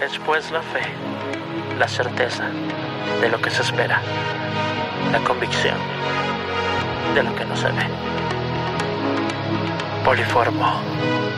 Después la fe, la certeza de lo que se espera, la convicción de lo que no se ve. Poliformo.